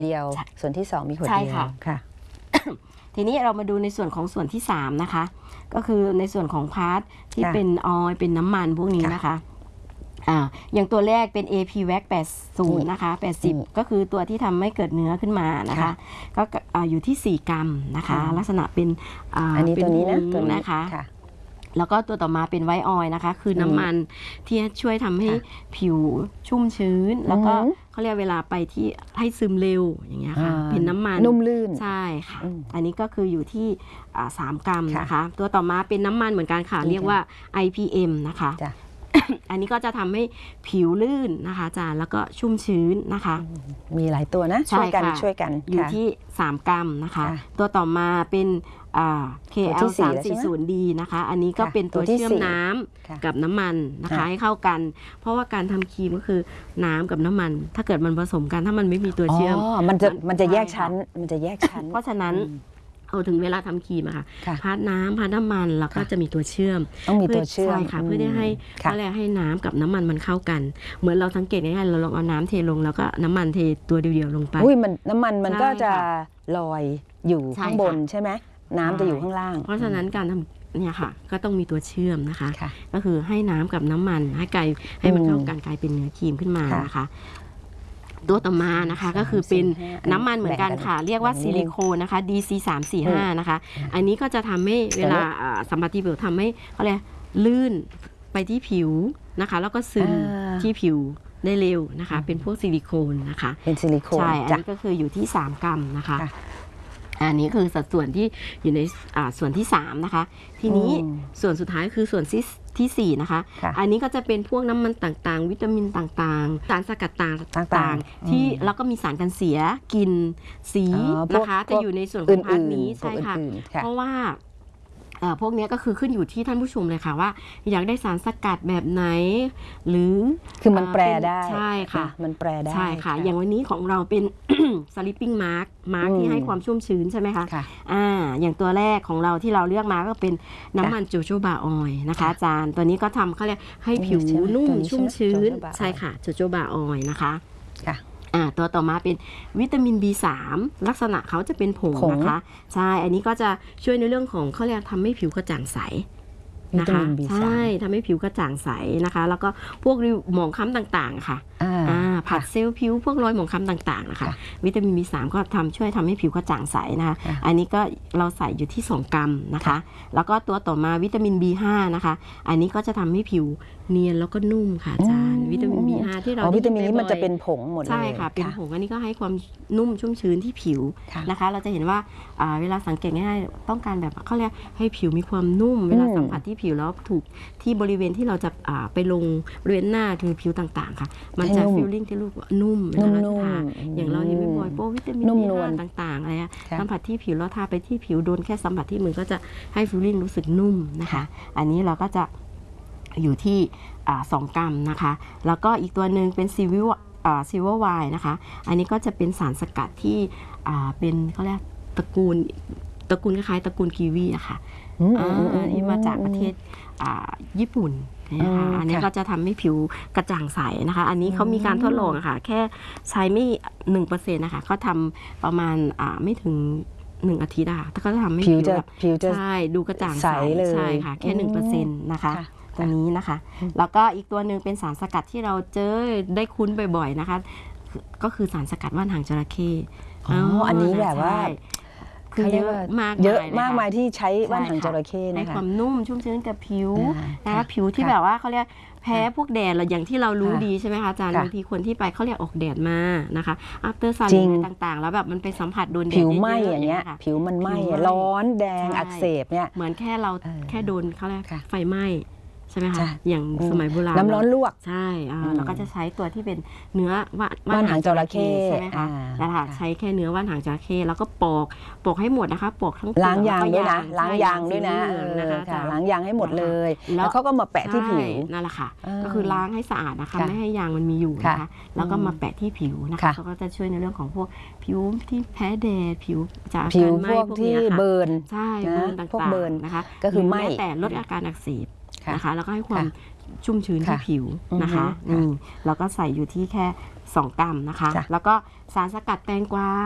เดียวส่วนที่2มีขวดเดียวค่ะทีนี้เรามาดูในส่วนของส่วนที่3นะคะก็คือในส่วนของพาร์ทที่เป็นออยล์เป็นน้ำมันพวกนี้นะคะอย่างตัวแรกเป็น AP Wax 80นะคะ80ก็คือตัวที่ทำให้เกิดเนื้อขึ้นมานะคะก็อยู่ที่4 กรัมนะคะลักษณะเป็นอันนี้ตัวนี้นะตัวนะคะแล้วก็ตัวต่อมาเป็นไวท์ออยล์นะคะคือน้ำมันที่ช่วยทำให้ผิวชุ่มชื้นแล้วก็เขาเรียกเวลาไปที่ให้ซึมเร็วอย่างเงี้ยค่ะเป็นน้ำมันนุ่มลื่นใช่ค่ะอันนี้ก็คืออยู่ที่3 กรัมนะคะตัวต่อมาเป็นน้ำมันเหมือนกันค่ะเรียกว่า IPM นะคะอันนี้ก็จะทำให้ผิวลื่นนะคะอาจารย์แล้วก็ชุ่มชื้นนะคะมีหลายตัวนะช่วยกันอยู่ที่3 กรัมนะคะตัวต่อมาเป็นKL 340D นะคะอันนี้ก็เป็นตัวเชื่อมน้ำกับน้ำมันนะคะให้เข้ากันเพราะว่าการทำครีมก็คือน้ำกับน้ำมันถ้าเกิดมันผสมกันถ้ามันไม่มีตัวเชื่อมมันจะแยกชั้นเพราะฉะนั้นเอาถึงเวลาทำครีมอะค่ะพาร์ทน้ำพาร์ทน้ำมันแล้วก็จะมีตัวเชื่อมต้องมีตัวเชื่อมใช่ค่ะเพื่อที่ให้ให้น้ำกับน้ำมันมันเข้ากันเหมือนเราสังเกตง่ายๆเราลองเอาน้ำเทลงแล้วก็น้ำมันเทตัวเดียวๆลงไปน้ำมันมันก็จะลอยอยู่ข้างบนใช่ไหมน้ำจะอยู่ข้างล่างเพราะฉะนั้นการทำเนี่ยค่ะก็ต้องมีตัวเชื่อมนะคะก็คือให้น้ำกับน้ำมันให้มันเข้ากันกลายเป็นเนื้อครีมขึ้นมานะคะตัวต่อมานะคะก็คือเป็นน้ำมันเหมือนกันค่ะเรียกว่าซิลิโคนนะคะ DC345 นะคะอันนี้ก็จะทำให้เวลาสัมผัสที่ผิวทำให้เขาเรียกลื่นไปที่ผิวนะคะแล้วก็ซึมที่ผิวได้เร็วนะคะเป็นพวกซิลิโคนนะคะเป็นซิลิโคนใช่อันนี้ก็คืออยู่ที่3 กรัมนะคะอันนี้คือสัดส่วนที่อยู่ในส่วนที่3นะคะทีนี้ส่วนสุดท้ายคือส่วนที่4นะคะอันนี้ก็จะเป็นพวกน้ำมันต่างๆวิตามินต่างๆสารสกัดต่างๆที่แล้วก็มีสารกันเสียกลิ่นสีนะคะจะอยู่ในส่วนของพาร์ทนี้ใช่ค่ะเพราะว่าพวกนี้ก็คือขึ้นอยู่ที่ท่านผู้ชมเลยค่ะว่าอยากได้สารสกัดแบบไหนหรือคือมันแปรได้ใช่ค่ะมันแปรได้ใช่ค่ะอย่างวันนี้ของเราเป็น sleeping mask ที่ให้ความชุ่มชื้นใช่ไหมคะอย่างตัวแรกของเราที่เราเลือกมาก็เป็นน้ำมันโจโจบาออยล์นะคะอาจารย์ตัวนี้ก็ทำเขาเรียกให้ผิวนุ่มชุ่มชื้นใช่ค่ะโจโจบาออยล์นะคะตัวต่อมาเป็นวิตามิน B3 ลักษณะเขาจะเป็นผงนะคะใช่อันนี้ก็จะช่วยในเรื่องของเขาเรียกทำให้ผิวกระจ่างใสนะคะใช่ทำให้ผิวกระจ่างใสนะคะแล้วก็พวกหมองคล้ำต่างๆค่ะผัดเซลล์ผิวพวกรอยหมองคล้ำต่างๆนะคะวิตามิน B3 ก็ช่วยทำให้ผิวกระจ่างใสนะคะอันนี้ก็เราใส่อยู่ที่2 กรัมนะคะแล้วก็ตัวต่อมาวิตามิน B5 นะคะอันนี้ก็จะทำให้ผิวเนียนแล้วก็นุ่มค่ะอาจารย์วิตามิน B5 ที่เราวิตามินนี้มันจะเป็นผงหมดเลยใช่ค่ะเป็นผงอันนี้ก็ให้ความนุ่มชุ่มชื้นที่ผิวนะคะเราจะเห็นว่าเวลาสังเกตง่ายๆต้องการแบบเขาเรียกให้ผิวมีความนุ่มเวลาสัมผัสที่ผิวแล้วถูกที่บริเวณที่เราจะไปลงบริเวณหน้าถึงผิวต่างๆค่ะมันจะฟีลลิ่งที่ลูกนุ่มเวลาเราทาอย่างเราเห็นบ่อยๆพวกวิตามิน B5 ต่างๆอะไรสัมผัสที่ผิวแล้วทาไปที่ผิวโดนแค่สัมผัสที่มือก็จะให้ฟีลลิ่งรู้สึกนุ่มนะคะอันนี้เราก็จะอยู่ที่2 กรัมนะคะแล้วก็อีกตัวหนึ่งเป็นซิลเวอร์ไวน์นะคะอันนี้ก็จะเป็นสารสกัดที่เป็นเขาเรียกตระกูลคล้ายๆตระกูลกีวีอะค่ะอันนี้มาจากประเทศญี่ปุ่นนะคะอันนี้ก็จะทำให้ผิวกระจ่างใสนะคะอันนี้เขามีการทดลองค่ะแค่ใช้ไม่ 1% นะคะก็ทำประมาณไม่ถึง1 อาทิตย์อะถ้าก็จะทำให้ผิวจะใช่ดูกระจ่างใสเลยใช่ค่ะแค่ 1% นะคะตัวนี้นะคะแล้วก็อีกตัวหนึ่งเป็นสารสกัดที่เราได้คุ้นบ่อยๆนะคะก็คือสารสกัดว่านหางจระเข้อันนี้แบบว่าคือเยอะมากมายที่ใช้ว่านหางจระเข้นะคะให้ความนุ่มชุ่มชื้นกับผิวนะคะผิวที่แบบว่าเขาเรียกแพ้พวกแดดหรืออย่างที่เรารู้ดีใช่ไหมคะอาจารย์บางทีคนที่ไปเขาเรียกออกแดดมานะคะ after sun ต่างๆแล้วแบบมันไปสัมผัสโดนแดดผิวไหม้อย่างเงี้ยผิวมันไหม้ร้อนแดงอักเสบเนี่ยเหมือนแค่เราแค่โดนเขาเรียกไฟไหม้ใช่ไหมคะอย่างสมัยโบราณน้ำร้อนลวกใช่เราก็จะใช้ตัวที่เป็นเนื้อว่านหางจระเข้ใช่ไหมคะนะคะใช้แค่เนื้อว่านหางจระเข้แล้วก็ปอกให้หมดนะคะปอกทั้งล้างยางด้วยนะล้างยางด้วยนะล้างยางให้หมดเลยแล้วเขาก็มาแปะที่ผิวนั่นแหละค่ะก็คือล้างให้สะอาดนะคะไม่ให้ยางมันมีอยู่นะคะแล้วก็มาแปะที่ผิวนะคะเขาก็จะช่วยในเรื่องของพวกผิวที่แพ้แดดผิวจากผิวพวกที่เบิร์นใช่เบิร์นต่างๆนะคะก็คือไหม้แต่ลดอาการอักเสบนะคะแล้วก็ให้ความชุ่มชื้นที่ผิวนะคะนี่เราก็ใส่อยู่ที่แค่2 กรัมนะคะแล้วก็สารสกัดแตงกวา